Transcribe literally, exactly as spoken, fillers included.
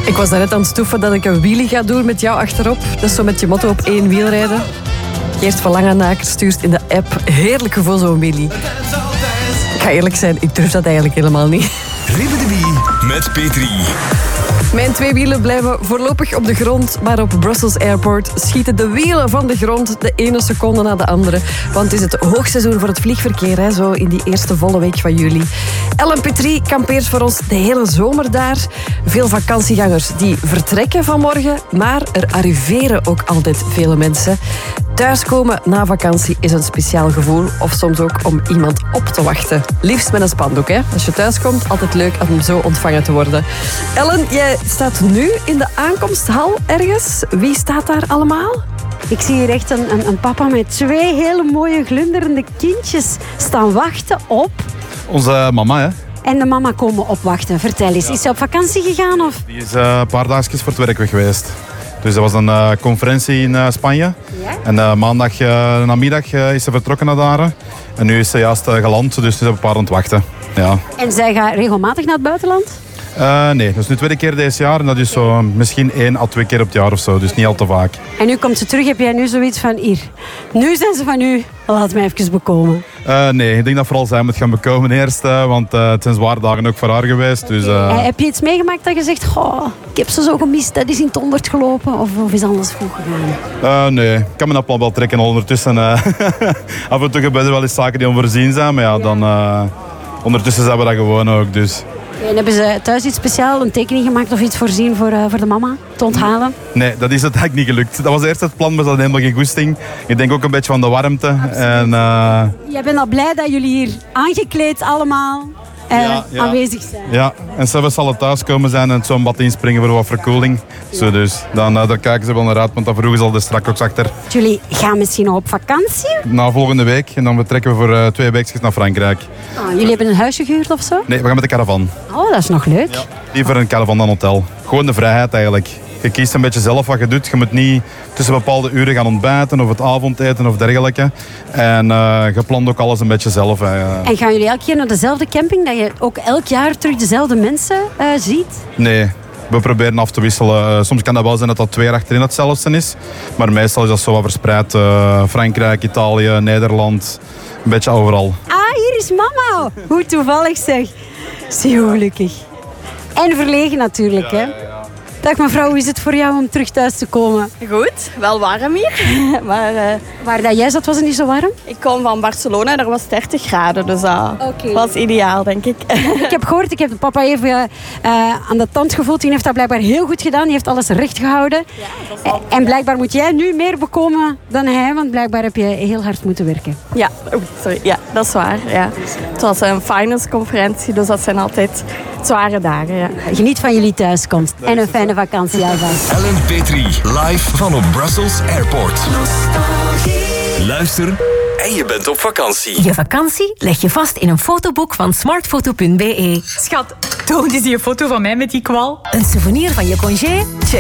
Ik was daarnet aan het stoeven dat ik een wheelie ga doen met jou achterop. Dat is zo met je motto op één wiel rijden. Geert van Langenaker stuurt in de app. Heerlijk gevoel zo'n wheelie. Ik ga eerlijk zijn, ik durf dat eigenlijk helemaal niet. Ribbidi met Petri. Mijn twee wielen blijven voorlopig op de grond, maar op Brussels Airport schieten de wielen van de grond de ene seconde na de andere. Want het is het hoogseizoen voor het vliegverkeer, hè, zo in die eerste volle week van juli. Ellen Petrie kampeert voor ons de hele zomer daar. Veel vakantiegangers die vertrekken vanmorgen, maar er arriveren ook altijd vele mensen. Thuiskomen na vakantie is een speciaal gevoel, of soms ook om iemand op te wachten. Liefst met een spandoek, hè. Als je thuiskomt, altijd leuk om zo ontvangen te worden. Ellen, jij staat nu in de aankomsthal ergens. Wie staat daar allemaal? Ik zie hier echt een, een, een papa met twee hele mooie glunderende kindjes staan wachten op. Onze mama, hè. En de mama komen opwachten. Vertel eens, is ze op vakantie gegaan? Of? Die is uh, een paar dagjes voor het werk weg geweest. Dus dat was een uh, conferentie in uh, Spanje. Ja? En uh, maandag uh, namiddag uh, is ze vertrokken naar daar. En nu is ze juist uh, geland, dus ze hebben een paar aan het wachten. Ja. En zij gaat regelmatig naar het buitenland? Uh, nee, dat is nu de tweede keer deze jaar. En dat is zo misschien één à twee keer op het jaar of zo. Dus niet al te vaak. En nu komt ze terug. Heb jij nu zoiets van, hier, nu zijn ze van u. Laat mij even bekomen. Uh, nee, ik denk dat vooral zij moet gaan bekomen eerst. Uh, want uh, het zijn zware dagen ook voor haar geweest. Dus, uh... uh, heb je iets meegemaakt dat je zegt, goh, ik heb ze zo gemist. Dat is in het honderd gelopen. Of, of is alles goed gegaan? Uh, nee, ik kan mijn appel wel trekken ondertussen. Uh, af en toe gebeuren er wel eens zaken die onvoorzien zijn. Maar ja, dan, uh, ondertussen zijn we dat gewoon ook. Dus. En hebben ze thuis iets speciaal, een tekening gemaakt of iets voorzien voor, uh, voor de mama te onthalen? Nee, dat is het eigenlijk niet gelukt. Dat was eerst het plan, maar dat had helemaal geen goesting. Ik denk ook een beetje van de warmte. En, uh... Jij bent al blij dat jullie hier aangekleed allemaal uh, ja, ja. aanwezig zijn. Ja, en zelfs zal het thuis komen zijn en zo'n bad inspringen voor wat verkoeling. Ja. Zo dus, dan, uh, daar kijken ze wel naar uit, want dan vroegen ze al de strak ook achter. Jullie gaan misschien nog op vakantie? Na volgende week en dan vertrekken we voor uh, twee weken naar Frankrijk. Oh, jullie hebben een huisje gehuurd of zo? Nee, we gaan met de caravan. Oh, dat is nog leuk. Ja. Liever een caravan dan hotel. Gewoon de vrijheid eigenlijk. Je kiest een beetje zelf wat je doet. Je moet niet tussen bepaalde uren gaan ontbijten of het avondeten of dergelijke. En uh, je plant ook alles een beetje zelf. Uh. En gaan jullie elke keer naar dezelfde camping? Dat je ook elk jaar terug dezelfde mensen uh, ziet? Nee. We proberen af te wisselen. Soms kan dat wel zijn dat dat twee jaar achterin hetzelfde is. Maar meestal is dat zo wat verspreid. Uh, Frankrijk, Italië, Nederland. Een beetje overal. Ah, hier is mama. Hoe toevallig zeg. Zie hoe gelukkig. En verlegen natuurlijk, ja, hè. ja, ja. Dag mevrouw, hoe is het voor jou om terug thuis te komen? Goed, wel warm hier. maar, uh, Waar dat jij zat, was het niet zo warm? ik kom van Barcelona en er was dertig graden, dus dat okay. was ideaal, denk ik. Ik heb gehoord, ik heb de papa even uh, aan de tand gevoeld. Die heeft dat blijkbaar heel goed gedaan. Die heeft alles recht gehouden. Ja, dat is wel... En blijkbaar moet jij nu meer bekomen dan hij, want blijkbaar heb je heel hard moeten werken. Ja, oh, sorry. Ja, dat is waar. Ja. Het was een finance-conferentie, dus dat zijn altijd zware dagen. Ja. Geniet van jullie thuiskomst en een fijne vakantie alvast. Ellen Petrie, live van op Brussels Airport. Luister en je bent op vakantie. Je vakantie leg je vast in een fotoboek van smartfoto punt be. Schat, toon eens die foto van mij met die kwal. Een souvenir van je congé? Check